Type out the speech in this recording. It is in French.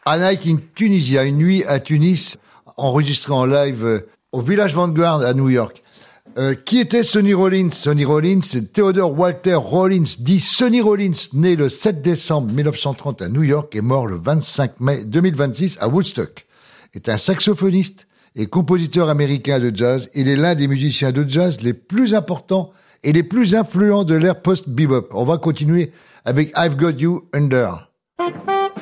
A Night in Tunisia, une nuit à Tunis, enregistrée en live au Village Vanguard à New York. Qui était Sonny Rollins? Sonny Rollins, c'est Theodore Walter Rollins, dit Sonny Rollins, né le 7 décembre 1930 à New York et mort le 25 mai 2026 à Woodstock. Est un saxophoniste et compositeur américain de jazz. Il est l'un des musiciens de jazz les plus importants et les plus influents de l'ère post-bebop. On va continuer avec I've Got You Under.